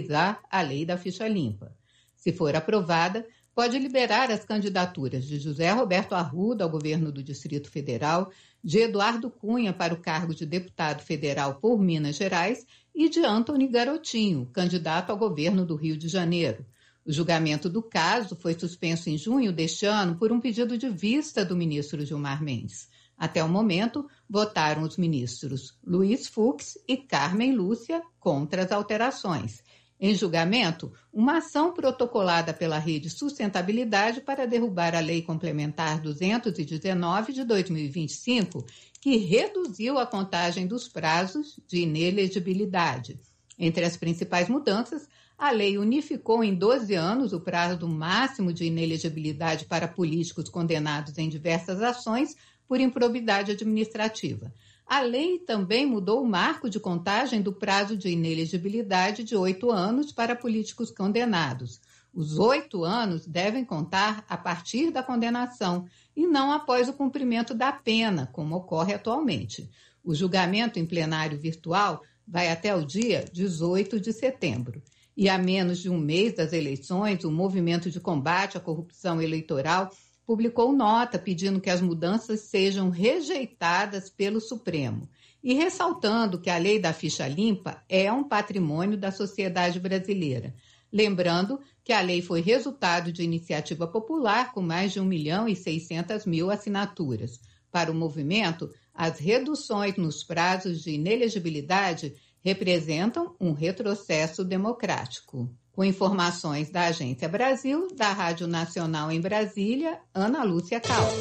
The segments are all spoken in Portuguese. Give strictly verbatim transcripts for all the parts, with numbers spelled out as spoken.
a lei da ficha limpa. Se for aprovada, pode liberar as candidaturas de José Roberto Arruda ao governo do Distrito Federal, de Eduardo Cunha para o cargo de deputado federal por Minas Gerais e de Antony Garotinho, candidato ao governo do Rio de Janeiro. O julgamento do caso foi suspenso em junho deste ano por um pedido de vista do ministro Gilmar Mendes. Até o momento, votaram os ministros Luiz Fux e Carmen Lúcia contra as alterações. Em julgamento, uma ação protocolada pela Rede Sustentabilidade para derrubar a Lei Complementar duzentos e dezenove de dois mil e vinte e cinco, que reduziu a contagem dos prazos de inelegibilidade. Entre as principais mudanças, a lei unificou em doze anos o prazo máximo de inelegibilidade para políticos condenados em diversas ações por improbidade administrativa. A lei também mudou o marco de contagem do prazo de inelegibilidade de oito anos para políticos condenados. Os oito anos devem contar a partir da condenação e não após o cumprimento da pena, como ocorre atualmente. O julgamento em plenário virtual vai até o dia dezoito de setembro. E a menos de um mês das eleições, o Movimento de Combate à Corrupção Eleitoral publicou nota pedindo que as mudanças sejam rejeitadas pelo Supremo e ressaltando que a lei da ficha limpa é um patrimônio da sociedade brasileira. Lembrando que a lei foi resultado de iniciativa popular com mais de um milhão e seiscentas mil assinaturas. Para o movimento, as reduções nos prazos de inelegibilidade representam um retrocesso democrático. Com informações da Agência Brasil, da Rádio Nacional em Brasília, Ana Lúcia Caldas.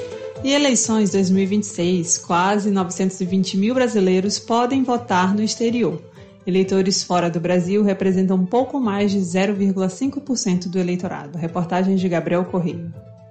E eleições dois mil e vinte e seis, quase novecentos e vinte mil brasileiros podem votar no exterior. Eleitores fora do Brasil representam um pouco mais de zero vírgula cinco por cento do eleitorado. Reportagem de Gabriel Correia.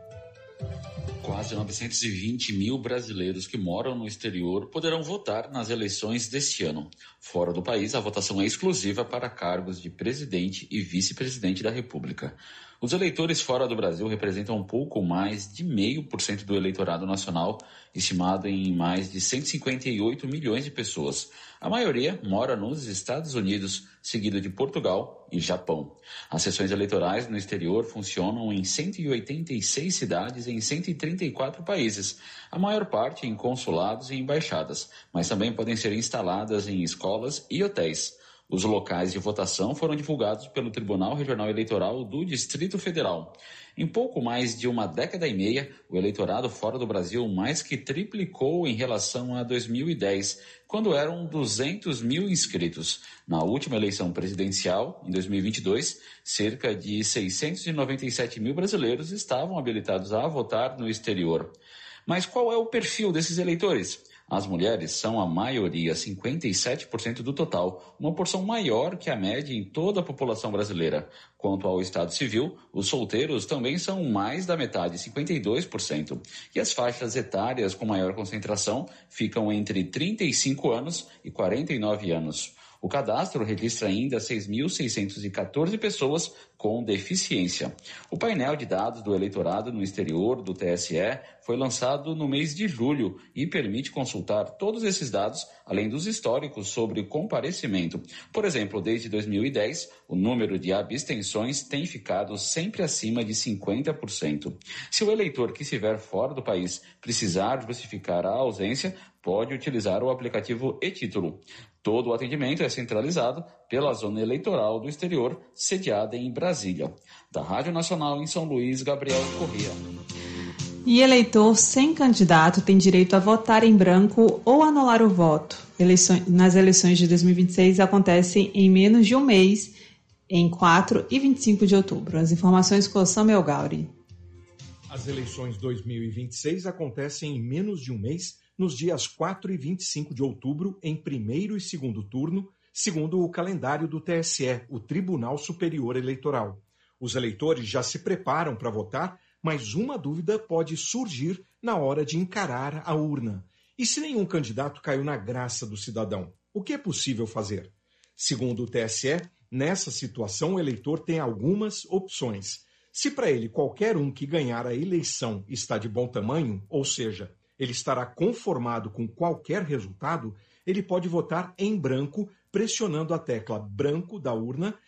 Quase novecentos e vinte mil brasileiros que moram no exterior poderão votar nas eleições deste ano. Fora do país, a votação é exclusiva para cargos de presidente e vice-presidente da República. Os eleitores fora do Brasil representam um pouco mais de zero vírgula cinco por cento do eleitorado nacional, estimado em mais de cento e cinquenta e oito milhões de pessoas. A maioria mora nos Estados Unidos, seguido de Portugal e Japão. As sessões eleitorais no exterior funcionam em cento e oitenta e seis cidades em cento e trinta e quatro países, a maior parte em consulados e embaixadas, mas também podem ser instaladas em escolas e hotéis. Os locais de votação foram divulgados pelo Tribunal Regional Eleitoral do Distrito Federal. Em pouco mais de uma década e meia, o eleitorado fora do Brasil mais que triplicou em relação a dois mil e dez, quando eram duzentos mil inscritos. Na última eleição presidencial, em dois mil e vinte e dois, cerca de seiscentos e noventa e sete mil brasileiros estavam habilitados a votar no exterior. Mas qual é o perfil desses eleitores? As mulheres são a maioria, cinquenta e sete por cento do total, uma porção maior que a média em toda a população brasileira. Quanto ao estado civil, os solteiros também são mais da metade, cinquenta e dois por cento. E as faixas etárias com maior concentração ficam entre trinta e cinco anos e quarenta e nove anos. O cadastro registra ainda seis mil seiscentas e quatorze pessoas com deficiência. O painel de dados do eleitorado no exterior do T S E foi lançado no mês de julho e permite consultar todos esses dados, além dos históricos sobre comparecimento. Por exemplo, desde dois mil e dez, o número de abstenções tem ficado sempre acima de cinquenta por cento. Se o eleitor que estiver fora do país precisar justificar a ausência, pode utilizar o aplicativo e-Título. Todo o atendimento é centralizado pela Zona Eleitoral do Exterior, sediada em Brasília. Da Rádio Nacional em São Luís, Gabriel Corrêa. E eleitor sem candidato tem direito a votar em branco ou anular o voto. Eleições, nas eleições de dois mil e vinte e seis acontecem em menos de um mês, em quatro e vinte e cinco de outubro. As informações com Samuel Gauri. As eleições dois mil e vinte e seis acontecem em menos de um mês, nos dias quatro e vinte e cinco de outubro, em primeiro e segundo turno, segundo o calendário do T S E, o Tribunal Superior Eleitoral. Os eleitores já se preparam para votar, mas uma dúvida pode surgir na hora de encarar a urna. E se nenhum candidato caiu na graça do cidadão, o que é possível fazer? Segundo o T S E, nessa situação o eleitor tem algumas opções. Se para ele qualquer um que ganhar a eleição está de bom tamanho, ou seja, ele estará conformado com qualquer resultado, ele pode votar em branco, pressionando a tecla branco da urna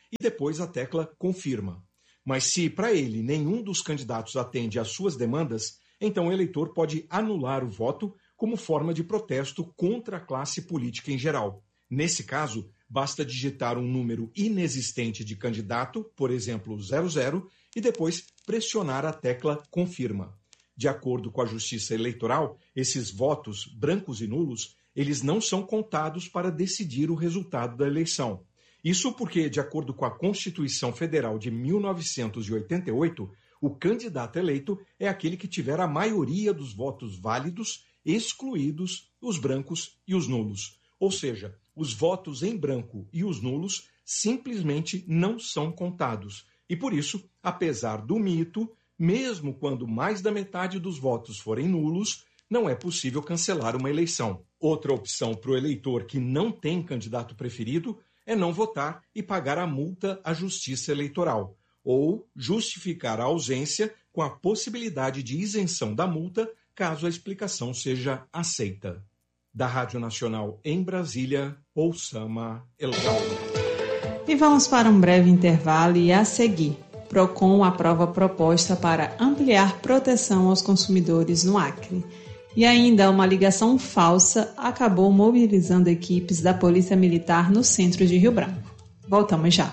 e depois a tecla confirma. Mas se para ele nenhum dos candidatos atende às suas demandas, então o eleitor pode anular o voto como forma de protesto contra a classe política em geral. Nesse caso, basta digitar um número inexistente de candidato, por exemplo, zero zero, e depois pressionar a tecla confirma. De acordo com a Justiça Eleitoral, esses votos, brancos e nulos, eles não são contados para decidir o resultado da eleição. Isso porque, de acordo com a Constituição Federal de mil novecentos e oitenta e oito, o candidato eleito é aquele que tiver a maioria dos votos válidos, excluídos os brancos e os nulos. Ou seja, os votos em branco e os nulos simplesmente não são contados. E por isso, apesar do mito, mesmo quando mais da metade dos votos forem nulos, não é possível cancelar uma eleição. Outra opção para o eleitor que não tem candidato preferido é não votar e pagar a multa à Justiça Eleitoral, ou justificar a ausência com a possibilidade de isenção da multa caso a explicação seja aceita. Da Rádio Nacional em Brasília, Oussama Elgal. E vamos para um breve intervalo e a seguir. Procon aprova proposta para ampliar proteção aos consumidores no Acre. E ainda uma ligação falsa acabou mobilizando equipes da Polícia Militar no centro de Rio Branco. Voltamos já.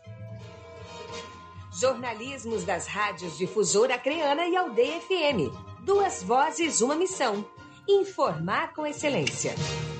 Jornalismos das rádios Difusora Acreana e Aldeia F M. Duas vozes, uma missão. Informar com excelência.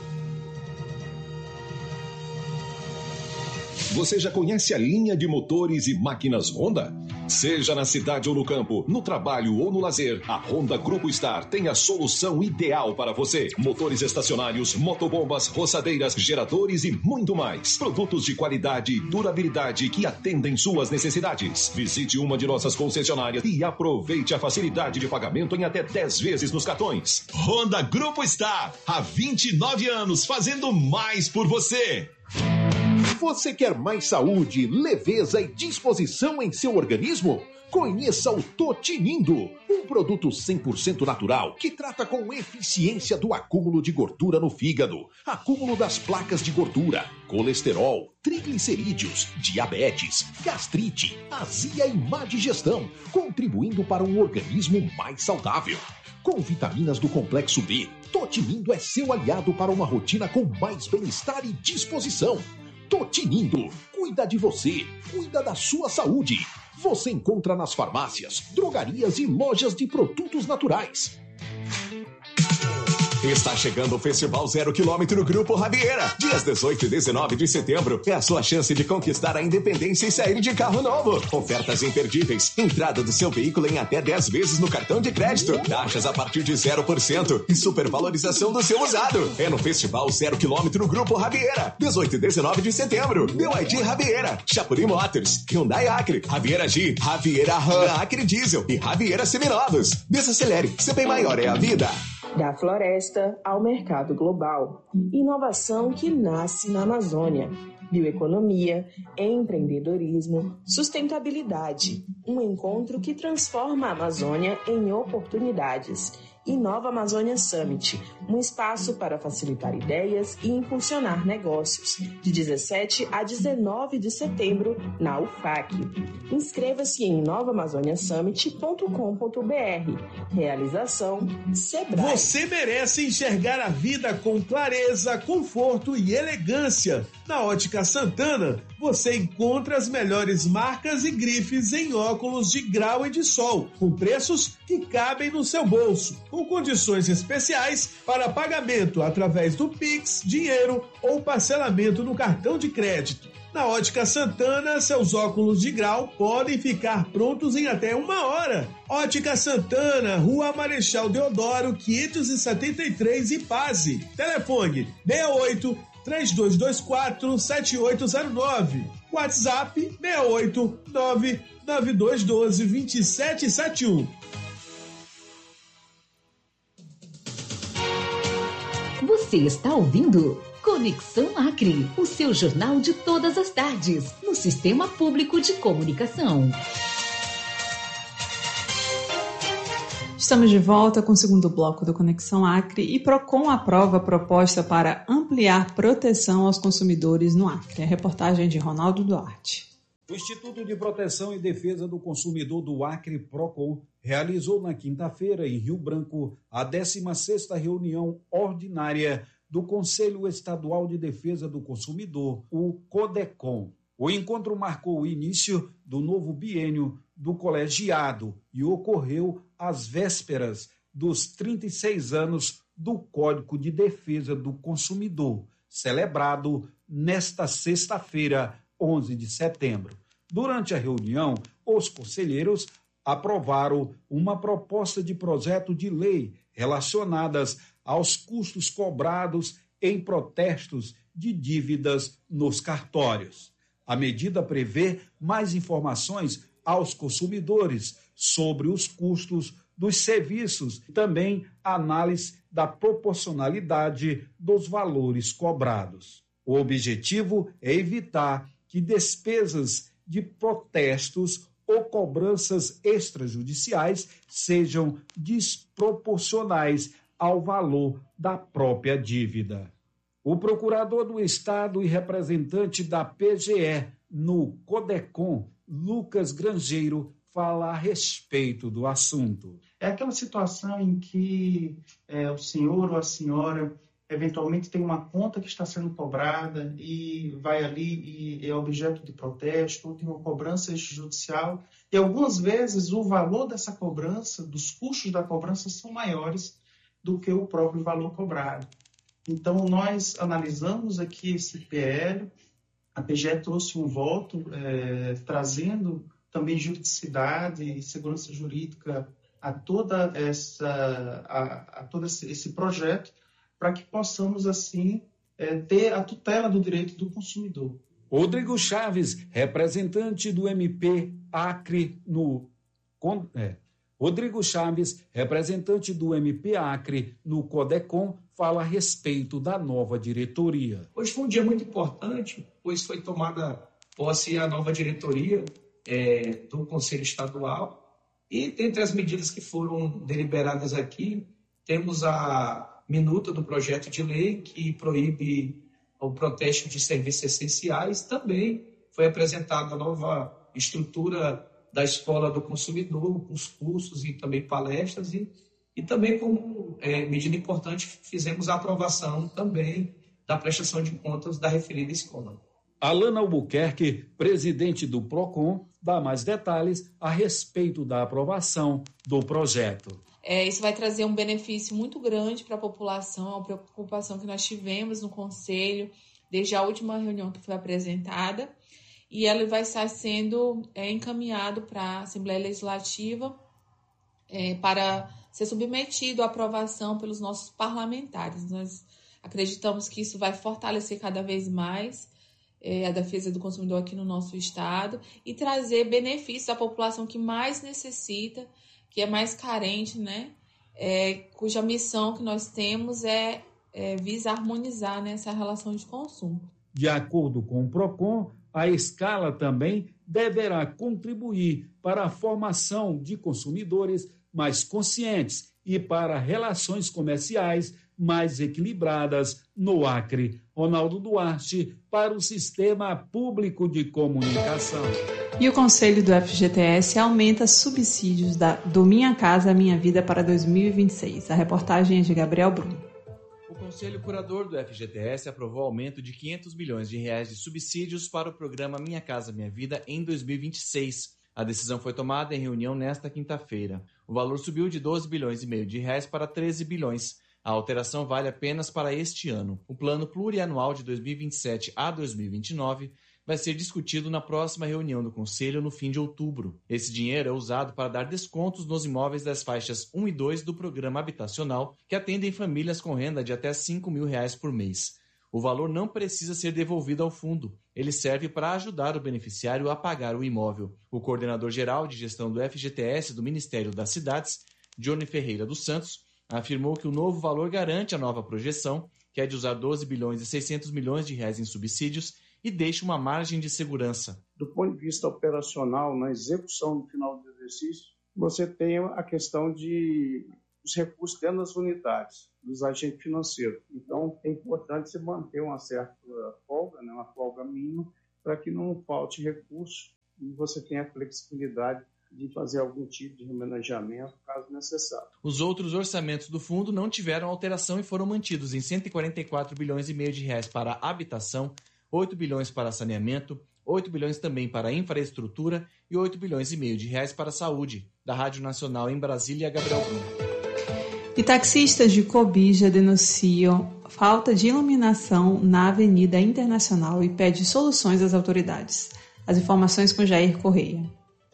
Você já conhece a linha de motores e máquinas Honda? Seja na cidade ou no campo, no trabalho ou no lazer, a Honda Grupo Star tem a solução ideal para você. Motores estacionários, motobombas, roçadeiras, geradores e muito mais. Produtos de qualidade e durabilidade que atendem suas necessidades. Visite uma de nossas concessionárias e aproveite a facilidade de pagamento em até dez vezes nos cartões. Honda Grupo Star, há vinte e nove anos fazendo mais por você. Você quer mais saúde, leveza e disposição em seu organismo? Conheça o Totinindo, um produto cem por cento natural que trata com eficiência do acúmulo de gordura no fígado, acúmulo das placas de gordura, colesterol, triglicerídeos, diabetes, gastrite, azia e má digestão, contribuindo para um organismo mais saudável. Com vitaminas do complexo B, Totinindo é seu aliado para uma rotina com mais bem-estar e disposição. Totinindo, cuida de você, cuida da sua saúde. Você encontra nas farmácias, drogarias e lojas de produtos naturais. Está chegando o Festival Zero Quilômetro Grupo Rabieira. Dias dezoito e dezenove de setembro é a sua chance de conquistar a independência e sair de carro novo. Ofertas imperdíveis. Entrada do seu veículo em até dez vezes no cartão de crédito. Taxas a partir de zero por cento e supervalorização do seu usado. É no Festival Zero Quilômetro Grupo Rabieira. dezoito e dezenove de setembro. B Y D Rabieira. Chapuri Motors. Hyundai Acre. Rabieira G. Rabieira Ram. Acre Diesel. E Rabieira Seminovos. Desacelere. Seu bem maior é a vida. Da floresta ao mercado global. Inovação que nasce na Amazônia. Bioeconomia, empreendedorismo, sustentabilidade. Um encontro que transforma a Amazônia em oportunidades. Inova Amazônia Summit, um espaço para facilitar ideias e impulsionar negócios, de dezessete a dezenove de setembro, na U F A C. Inscreva-se em inova amazônia summit ponto com ponto b r. Realização Sebrae. Você merece enxergar a vida com clareza, conforto e elegância. Na Ótica Santana, você encontra as melhores marcas e grifes em óculos de grau e de sol, com preços que cabem no seu bolso, com condições especiais para pagamento através do Pix, dinheiro ou parcelamento no cartão de crédito. Na Ótica Santana, seus óculos de grau podem ficar prontos em até uma hora. Ótica Santana, Rua Marechal Deodoro, quinhentos e setenta e três, Ipase. Telefone seis oito, três dois dois quatro, sete oito zero nove. WhatsApp seis oito nove, nove dois um dois, dois sete sete um. Você está ouvindo Conexão Acre, o seu jornal de todas as tardes, no Sistema Público de Comunicação. Estamos de volta com o segundo bloco do Conexão Acre e Procon aprova a proposta para ampliar proteção aos consumidores no Acre. A reportagem de Ronaldo Duarte. O Instituto de Proteção e Defesa do Consumidor do Acre, PROCON, realizou na quinta-feira, em Rio Branco, a décima sexta reunião ordinária do Conselho Estadual de Defesa do Consumidor, o CODECON. O encontro marcou o início do novo biênio do colegiado e ocorreu às vésperas dos trinta e seis anos do Código de Defesa do Consumidor, celebrado nesta sexta-feira, onze de setembro. Durante a reunião, os conselheiros aprovaram uma proposta de projeto de lei relacionadas aos custos cobrados em protestos de dívidas nos cartórios. A medida prevê mais informações aos consumidores sobre os custos dos serviços e também análise da proporcionalidade dos valores cobrados. O objetivo é evitar que despesas de protestos ou cobranças extrajudiciais sejam desproporcionais ao valor da própria dívida. O procurador do Estado e representante da P G E no CODECON, Lucas Grangeiro, fala a respeito do assunto. É aquela situação em que é, o senhor ou a senhora eventualmente tem uma conta que está sendo cobrada e vai ali e é objeto de protesto, ou tem uma cobrança extrajudicial, e algumas vezes o valor dessa cobrança, dos custos da cobrança, são maiores do que o próprio valor cobrado. Então, nós analisamos aqui esse P L, a P G E trouxe um voto é, trazendo também juridicidade e segurança jurídica a, toda essa, a, a todo esse, esse projeto, para que possamos, assim, é, ter a tutela do direito do consumidor. Rodrigo Chaves, representante do M P Acre no... É, Rodrigo Chaves, representante do M P Acre no CODECON, fala a respeito da nova diretoria. Hoje foi um dia muito importante, pois foi tomada posse a nova diretoria é, do Conselho Estadual, e dentre as medidas que foram deliberadas aqui, temos a minuta do projeto de lei que proíbe o protesto de serviços essenciais. Também foi apresentada a nova estrutura da Escola do Consumidor, os cursos e também palestras, e, e também, como é, medida importante, fizemos a aprovação também da prestação de contas da referida escola. Alana Albuquerque, presidente do PROCON, dá mais detalhes a respeito da aprovação do projeto. É, isso vai trazer um benefício muito grande para a população, uma preocupação que nós tivemos no Conselho desde a última reunião que foi apresentada, e ela vai estar sendo é, encaminhado para a Assembleia Legislativa é, para ser submetido à aprovação pelos nossos parlamentares. Nós acreditamos que isso vai fortalecer cada vez mais é, a defesa do consumidor aqui no nosso estado e trazer benefícios à população que mais necessita, que é mais carente, né? É, cuja missão que nós temos é, é visa harmonizar, né, essa relação de consumo. De acordo com o PROCON, a escala também deverá contribuir para a formação de consumidores mais conscientes e para relações comerciais mais equilibradas no Acre. Ronaldo Duarte, para o Sistema Público de Comunicação. E o Conselho do F G T S aumenta subsídios da, do Minha Casa Minha Vida para dois mil e vinte e seis. A reportagem é de Gabriel Bruno. O Conselho Curador do F G T S aprovou o aumento de quinhentos milhões de reais de subsídios para o programa Minha Casa Minha Vida em dois mil e vinte e seis. A decisão foi tomada em reunião nesta quinta-feira. O valor subiu de doze bilhões e meio de reais para treze bilhões. A alteração vale apenas para este ano. O plano plurianual de dois mil e vinte e sete a dois mil e vinte e nove vai ser discutido na próxima reunião do Conselho no fim de outubro. Esse dinheiro é usado para dar descontos nos imóveis das faixas um e dois do programa habitacional, que atendem famílias com renda de até cinco mil reais por mês. O valor não precisa ser devolvido ao fundo. Ele serve para ajudar o beneficiário a pagar o imóvel. O coordenador-geral de gestão do F G T S do Ministério das Cidades, Johnny Ferreira dos Santos, afirmou que o novo valor garante a nova projeção, que é de usar doze bilhões e seiscentos milhões de reais em subsídios, e deixa uma margem de segurança. Do ponto de vista operacional, na execução no final do exercício, você tem a questão de os recursos dentro das unidades, dos agentes financeiros. Então, é importante você manter uma certa folga, né, uma folga mínima, para que não falte recurso e você tem a flexibilidade de fazer algum tipo de remanejamento, caso necessário. Os outros orçamentos do fundo não tiveram alteração e foram mantidos em cento e quarenta e quatro bilhões e meio de reais para habitação, oito bilhões para saneamento, oito bilhões também para infraestrutura e oito bilhões e meio de reais para saúde. Da Rádio Nacional em Brasília, Gabriel Bruno. E taxistas de Cobija denunciam falta de iluminação na Avenida Internacional e pedem soluções às autoridades. As informações com Jair Correia.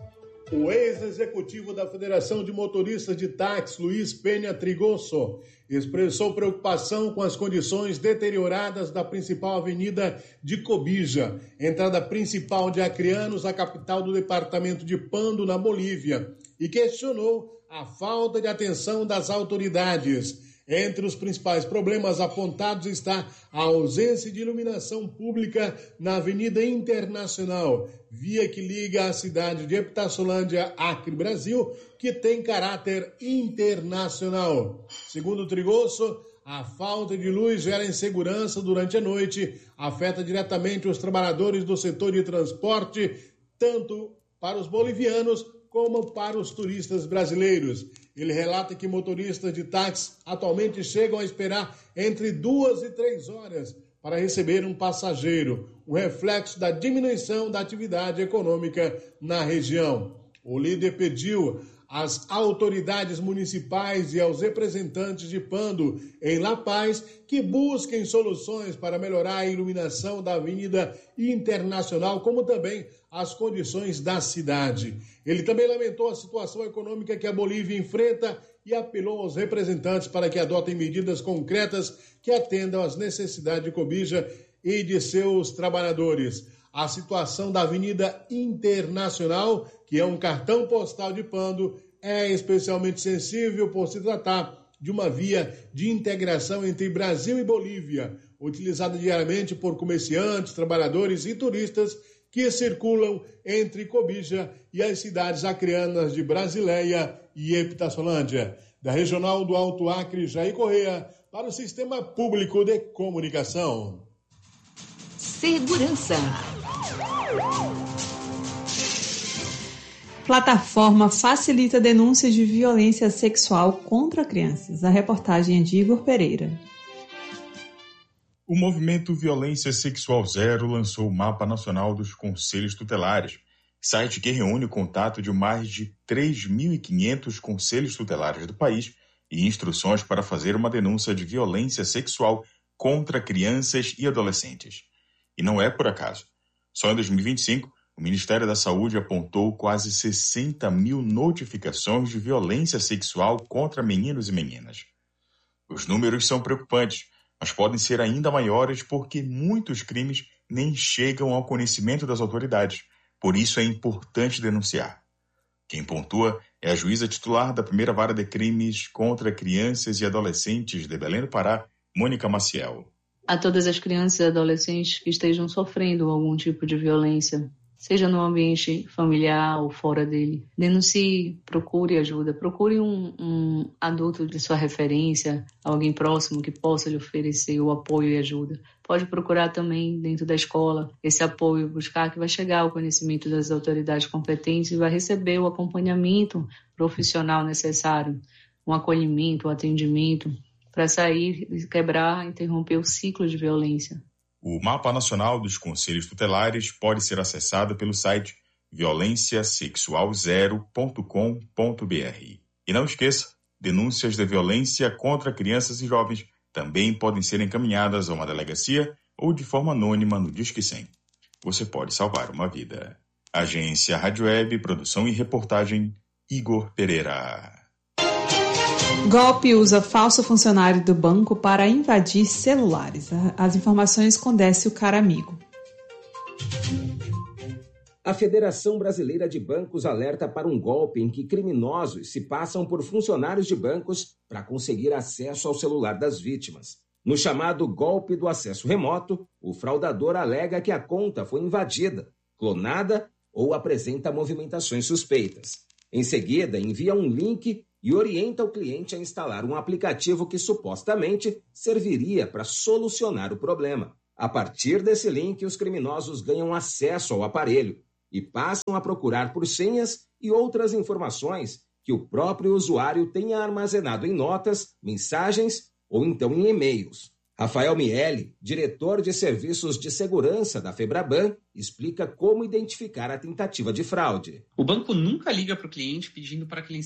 O ex-executivo da Federação de Motoristas de Táxi, Luiz Penha Trigoso, expressou preocupação com as condições deterioradas da principal avenida de Cobija, entrada principal de Acreanos, a capital do departamento de Pando, na Bolívia, e questionou a falta de atenção das autoridades. Entre os principais problemas apontados está a ausência de iluminação pública na Avenida Internacional, via que liga a cidade de Epitassolândia, Acre, Brasil, que tem caráter internacional. Segundo Trigoso, a falta de luz gera insegurança durante a noite, afeta diretamente os trabalhadores do setor de transporte, tanto para os bolivianos como para os turistas brasileiros. Ele relata que motoristas de táxi atualmente chegam a esperar entre duas e três horas para receber um passageiro, um reflexo da diminuição da atividade econômica na região. O líder pediu às autoridades municipais e aos representantes de Pando, em La Paz, que busquem soluções para melhorar a iluminação da Avenida Internacional, como também as condições da cidade. Ele também lamentou a situação econômica que a Bolívia enfrenta e apelou aos representantes para que adotem medidas concretas que atendam às necessidades de Cobija e de seus trabalhadores. A situação da Avenida Internacional, que é um cartão postal de Pando, é especialmente sensível por se tratar de uma via de integração entre Brasil e Bolívia, utilizada diariamente por comerciantes, trabalhadores e turistas que circulam entre Cobija e as cidades acreanas de Brasileia e Epitassolândia. Da Regional do Alto Acre, Jair Correia, para o Sistema Público de Comunicação. Segurança. Plataforma facilita denúncias de violência sexual contra crianças. A reportagem é de Igor Pereira. O movimento Violência Sexual Zero lançou o Mapa Nacional dos Conselhos Tutelares, site que reúne o contato de mais de três mil e quinhentos conselhos tutelares do país e instruções para fazer uma denúncia de violência sexual contra crianças e adolescentes. E não é por acaso. Só em dois mil e vinte e cinco, o Ministério da Saúde apontou quase sessenta mil notificações de violência sexual contra meninos e meninas. Os números são preocupantes, mas podem ser ainda maiores porque muitos crimes nem chegam ao conhecimento das autoridades. Por isso é importante denunciar. Quem pontua é a juíza titular da primeira vara de crimes contra crianças e adolescentes de Belém do Pará, Mônica Maciel. A todas as crianças e adolescentes que estejam sofrendo algum tipo de violência, seja no ambiente familiar ou fora dele, denuncie, procure ajuda, procure um, um adulto de sua referência, alguém próximo que possa lhe oferecer o apoio e ajuda. Pode procurar também dentro da escola esse apoio, buscar que vai chegar ao conhecimento das autoridades competentes e vai receber o acompanhamento profissional necessário, um acolhimento, um atendimento, para sair, quebrar, interromper o ciclo de violência. O Mapa Nacional dos Conselhos Tutelares pode ser acessado pelo site violência sexual zero ponto com ponto b r. E não esqueça, denúncias de violência contra crianças e jovens também podem ser encaminhadas a uma delegacia ou de forma anônima no Disque cem. Você pode salvar uma vida. Agência Rádio Web, produção e reportagem, Igor Pereira. Golpe usa falso funcionário do banco para invadir celulares. As informações com Décio Caramigo. A Federação Brasileira de Bancos alerta para um golpe em que criminosos se passam por funcionários de bancos para conseguir acesso ao celular das vítimas. No chamado golpe do acesso remoto, o fraudador alega que a conta foi invadida, clonada ou apresenta movimentações suspeitas. Em seguida, envia um link e orienta o cliente a instalar um aplicativo que supostamente serviria para solucionar o problema. A partir desse link, os criminosos ganham acesso ao aparelho e passam a procurar por senhas e outras informações que o próprio usuário tenha armazenado em notas, mensagens ou então em e-mails. Rafael Miele, diretor de Serviços de Segurança da Febraban, explica como identificar a tentativa de fraude. O banco nunca liga para o cliente pedindo para que ele